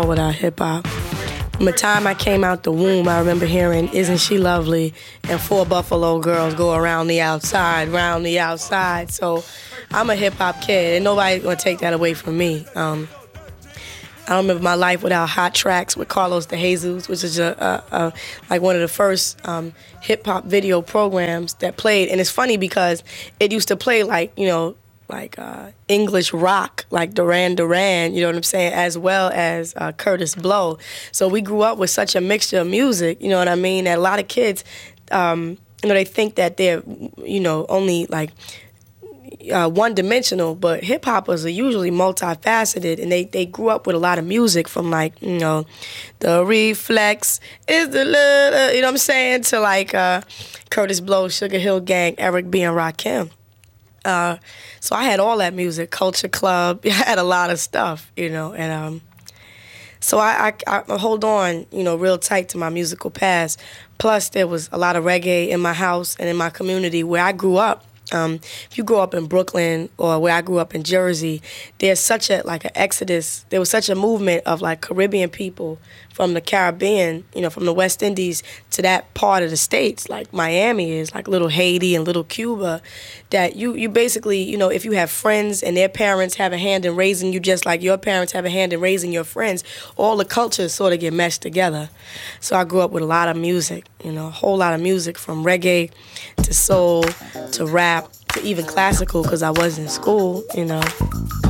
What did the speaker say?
world without hip-hop. From the time I came out the womb, I remember hearing "Isn't She Lovely" and "Four Buffalo Girls Go Around the Outside, Round the Outside." So I'm a hip-hop kid, and nobody's gonna take that away from me. I don't remember my life without Hot Tracks with Carlos De Jesus, which is like one of the first hip-hop video programs that played. And it's funny because it used to play like English rock, like Duran Duran, you know what I'm saying, as well as Curtis Blow. So we grew up with such a mixture of music, you know what I mean, that a lot of kids, they think that they're, only like one-dimensional, but hip-hoppers are usually multifaceted, and they grew up with a lot of music from the Reflex is the little, you know what I'm saying, to like Curtis Blow, Sugar Hill Gang, Eric B. and Rakim. So I had all that music, Culture Club, I had a lot of stuff, and so I hold on, real tight to my musical past. Plus, there was a lot of reggae in my house and in my community where I grew up. If you grew up in Brooklyn or where I grew up in Jersey, there's such an exodus. There was such a movement of like Caribbean people from the Caribbean, from the West Indies to that part of the States, like Miami is, like little Haiti and little Cuba, that you basically, if you have friends and their parents have a hand in raising you just like your parents have a hand in raising your friends, all the cultures sort of get meshed together. So I grew up with a lot of music, a whole lot of music, from reggae to soul to rap to even classical, because I was in school,